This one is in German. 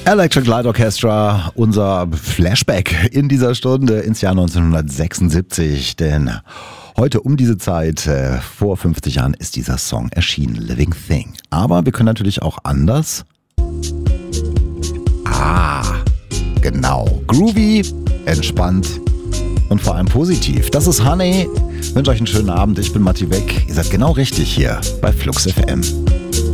Electric Light Orchestra, unser Flashback in dieser Stunde ins Jahr 1976, denn heute um diese Zeit, vor 50 Jahren, ist dieser Song erschienen, Living Thing. Aber wir können natürlich auch anders. Genau. Groovy, entspannt und vor allem positiv. Das ist Honey. Ich wünsche euch einen schönen Abend. Ich bin Matti Beck. Ihr seid genau richtig hier bei Flux FM.